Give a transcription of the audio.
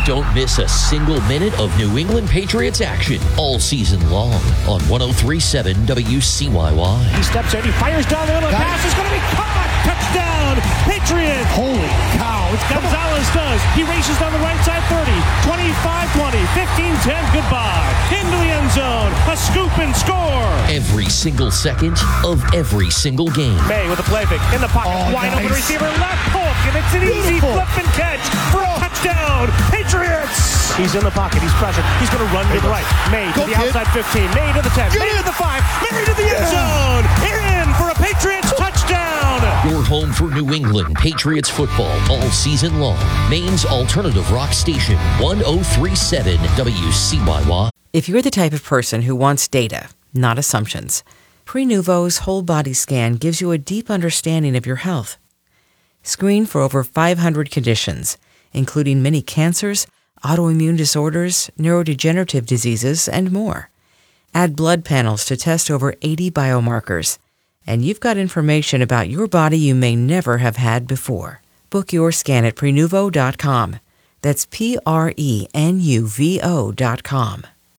Don't miss a single minute of New England Patriots action all season long on 103.7 WCYY. He steps in, he fires down the middle, the pass is going to be caught! Touchdown, Patriots! Holy cow. Gonzalez does. He races down the right side 30, 25-20, 15-10, goodbye. Into the end zone, a scoop and score. Every single second of every single game. May with a play fake in the pocket, wide open receiver, left hook, and it's an easy flip and catch for a touchdown, Patriots! He's in the pocket, he's pressured, he's going to run to the right. May to the outside 15, May to the 10, May to the 5, May to the end zone, in for a Patriots touchdown! Your home for New England Patriots football all season long. Maine's alternative rock station, 103.7 WCYY. If you're the type of person who wants data, not assumptions, Prenuvo's whole body scan gives you a deep understanding of your health. Screen for over 500 conditions, including many cancers, autoimmune disorders, neurodegenerative diseases, and more. Add blood panels to test over 80 biomarkers. And you've got information about your body you may never have had before. Book your scan at Prenuvo.com. That's Prenuvo.com.